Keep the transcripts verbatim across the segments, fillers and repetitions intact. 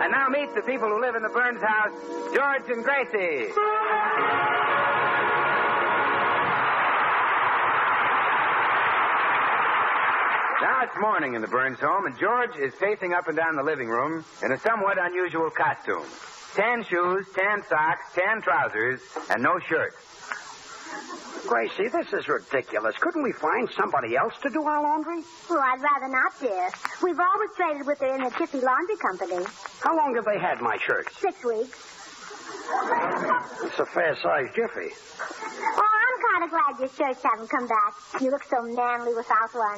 And now meet the people who live in the Burns house, George and Gracie. Now it's morning in the Burns home, and George is pacing up and down the living room in a somewhat unusual costume. Tan shoes, tan socks, tan trousers, and no shirt. Gracie, this is ridiculous. Couldn't we find somebody else to do our laundry? Oh, I'd rather not, dear. We've always traded with her in the Jiffy Laundry Company. How long have they had my shirts? Six weeks. It's a fair-sized Jiffy. Oh, I'm kind of glad your shirts haven't come back. You look so manly without one.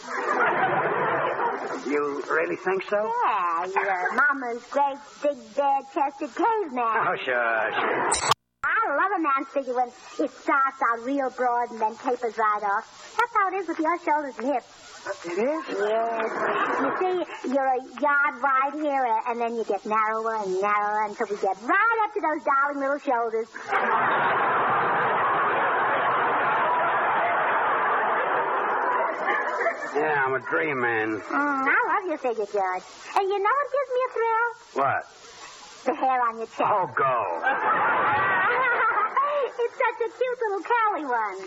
You really think so? Yeah, you're Mama's great, big, bare-chested caveman. Oh, sure, sure. I love a man's figure when it starts out real broad and then tapers right off. That's how it is with your shoulders and hips. It is? Yes. You see, you're a yard wide here, uh, and then you get narrower and narrower until we get right up to those darling little shoulders. Yeah, I'm a dream man. Mm, I love your figure, George. And you know what gives me a thrill? What? The hair on your chest. Oh, go. It's such a cute little curly one.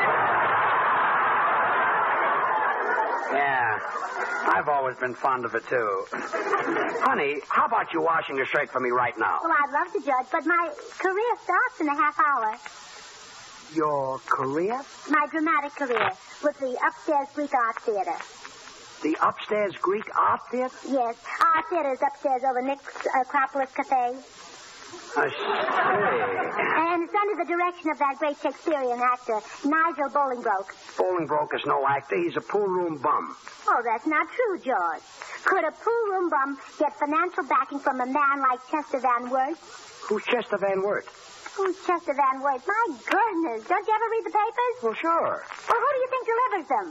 Yeah, I've always been fond of it, too. Honey, how about you washing a shirt for me right now? Well, I'd love to, George, but my career starts in a half hour. Your career? My dramatic career with the Upstairs Greek Art Theater. The Upstairs Greek Art Theater? Yes, our theater is upstairs over Nick's Acropolis Cafe. I see. And it's under the direction of that great Shakespearean actor, Nigel Bolingbroke. Bolingbroke is no actor. He's a pool room bum. Oh, that's not true, George. Could a pool room bum get financial backing from a man like Chester Van Wert? Who's Chester Van Wert? Who's Chester Van Wert? My goodness. Don't you ever read the papers? Well, sure. Well, who do you think delivers them?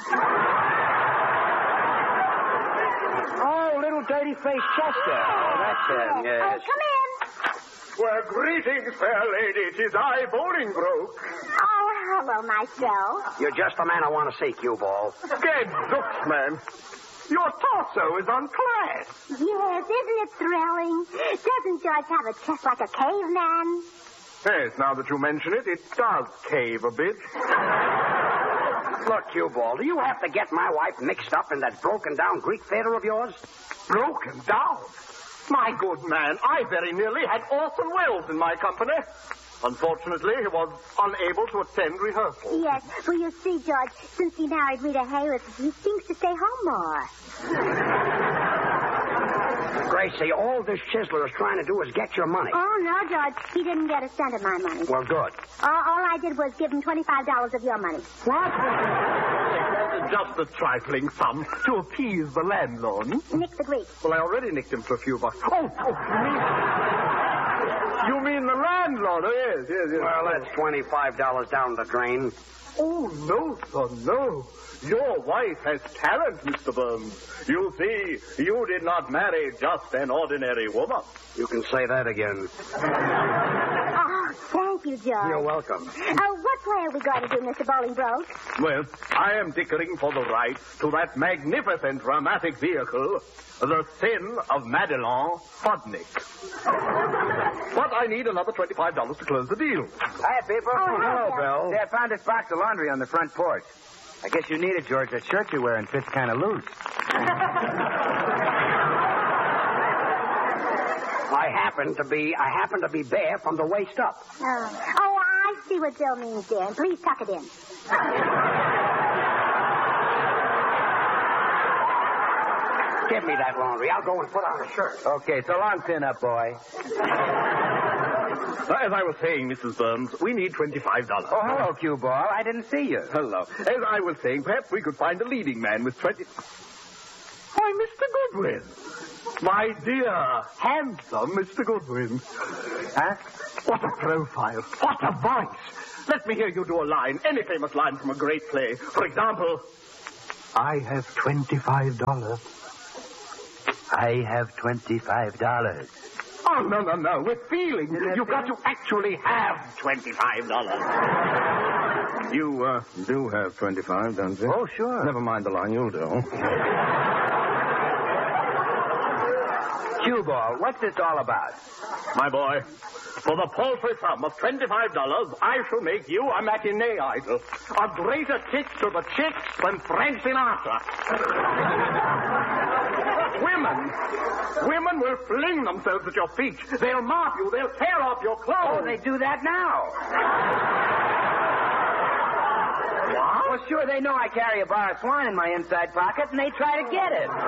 Oh, little dirty-faced Chester. Oh, that's him, yes. Oh, come in. Well, greetings, fair lady. 'Tis I, Bolingbroke. Oh, hello, Maestro. You're just the man I want to see, cue ball. Good looks, man. Your torso is unclad. Yes, isn't it thrilling? Doesn't George have a chest like a caveman? Yes, now that you mention it, it does cave a bit. Look, cue ball, do you have to get my wife mixed up in that broken-down Greek theater of yours? Broken down? My good man, I very nearly had Orson Welles in my company. Unfortunately, he was unable to attend rehearsal. Yes, well, you see, George, since he married Rita Hayworth, he seems to stay home more. Gracie, all this chiseler is trying to do is get your money. Oh, no, George, he didn't get a cent of my money. Well, good. All, all I did was give him twenty-five dollars of your money. What? Just a trifling sum to appease the landlord. Nick the Greek. Well, I already nicked him for a few bucks. Oh, oh, you mean... You mean the landlord? Oh, yes, yes, yes. Well, that's twenty-five dollars down the drain. Oh, no, son, no. Your wife has talent, Mister Burns. You see, you did not marry just an ordinary woman. You can say that again. Oh, thank you, George. You're welcome. Oh, what play are we going to do, Mister Bolingbroke? Well, I am dickering for the right to that magnificent dramatic vehicle, The Sin of Madelon Fudnick. But I need another twenty-five dollars to close the deal. Hi, people. Oh, hello, Bill. Say, I found this box of laundry on the front porch. I guess you need it, George. That shirt you're wearing fits kind of loose. I happen to be, I happen to be bare from the waist up. Oh, oh I see what Bill means, dear. Please tuck it in. Give me that laundry. I'll go and put on a shirt. Okay, so long, pin-up boy. As I was saying, Missus Burns, we need twenty-five dollars. Oh, hello, cue ball. I didn't see you. Hello. As I was saying, perhaps we could find a leading man with twenty... Why, Mister Goodwin. My dear, handsome Mister Goodwin. Huh? What a profile. What a voice. Let me hear you do a line, any famous line from a great play. For example, I have twenty-five dollars. I have twenty-five dollars. Oh, no, no, no. With feeling. You've got to actually have twenty-five dollars. You, uh, do have twenty-five, don't you? Oh, sure. Never mind the line, you'll do. Cue ball, what's this all about? My boy, for the paltry sum of twenty-five dollars, I shall make you a matinee idol. A greater kick to the chicks than Frank Sinatra. Women, women will fling themselves at your feet. They'll mop you. They'll tear off your clothes. Oh, they do that now. What? Well, sure, they know I carry a bar of Swan in my inside pocket, and they try to get it.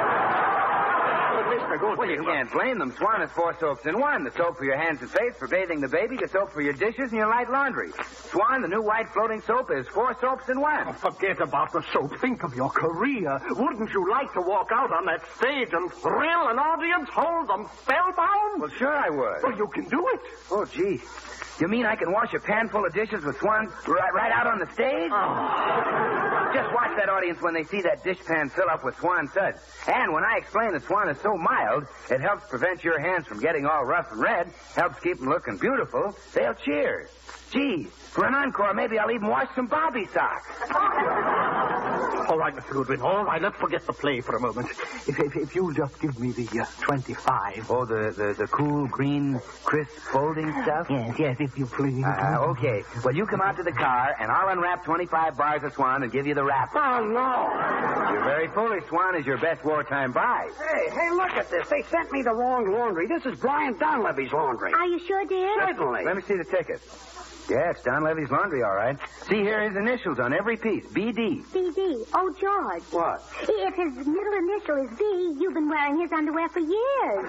Mister Goldstein. Well, you can't blame them. Swan is four soaps in one. The soap for your hands and face, for bathing the baby, the soap for your dishes and your light laundry. Swan, the new white floating soap, is four soaps in one. Oh, forget about the soap. Think of your career. Wouldn't you like to walk out on that stage and thrill an audience, hold them spellbound? Well, sure I would. Well, you can do it. Oh, gee. You mean I can wash a pan full of dishes with Swan right, right out on the stage? Oh. Just watch that audience when they see that dish pan fill up with Swan suds. And when I explain that Swan is so mild, it helps prevent your hands from getting all rough and red, helps keep them looking beautiful, they'll cheer. Gee, for an encore, maybe I'll even wash some Bobby socks. All right, Mister Goodwin. All right, let's forget the play for a moment. If, if, if you'll just give me the uh, twenty-five. Oh, the, the, the cool, green, crisp folding stuff? Yes, yes, if you please. Uh, okay. Well, you come out to the car, and I'll unwrap twenty-five bars of Swan and give you the wrap. Oh, no. You're very foolish. Swan is your best wartime buy. Hey, hey, look at this. They sent me the wrong laundry. This is Brian Donlevy's laundry. Are you sure, dear? Certainly. Let me see the ticket. Yeah, it's Don Levy's laundry, all right. See here his initials on every piece. B D. B D. Oh, George. What? If his middle initial is B, you've been wearing his underwear for years.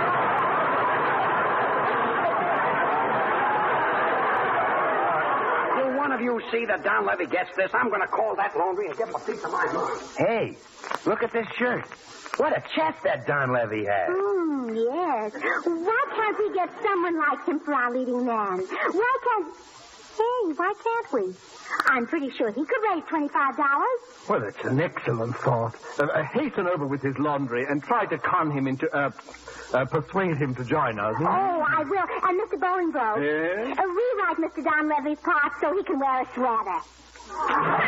Will one of you see that Don Levy gets this? I'm going to call that laundry and give him a piece of my mind. Hey, look at this shirt. What a chest that Don Levy has. Hmm, yes. Why can't we get someone like him for our leading man? Why can't... Hey, why can't we? I'm pretty sure he could raise twenty-five dollars. Well, it's an excellent thought. Uh, uh, hasten over with his laundry and try to con him into, uh, uh, persuade him to join us. Oh, I will. And Mister Bolingbroke, Yes? uh, rewrite Mister Don Levy's part so he can wear a sweater.